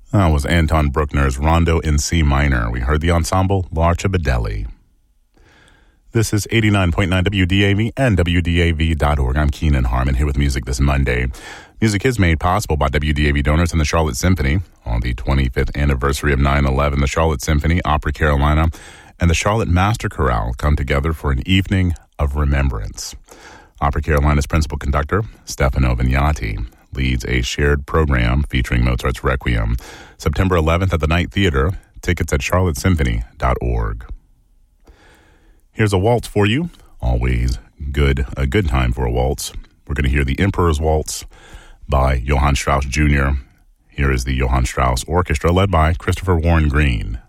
That was Anton Bruckner's Rondo in C minor. We heard the ensemble L'Archibaldeli. This is 89.9 WDAV and WDAV.org. I'm Keenan Harmon here with music this Monday. Music is made possible by WDAV donors and the Charlotte Symphony. On the 25th anniversary of 9/11, the Charlotte Symphony, Opry Carolina, and the Charlotte Master Chorale come together for an evening of remembrance. Opry Carolina's principal conductor, Stefano Vignati, leads a shared program featuring Mozart's Requiem. September 11th at the Knight Theater. Tickets at charlottesymphony.org. Here's a waltz for you. Always a good time for a waltz. We're going to hear The Emperor's Waltz by Johann Strauss Jr. Here is the Johann Strauss Orchestra led by Christopher Warren Green.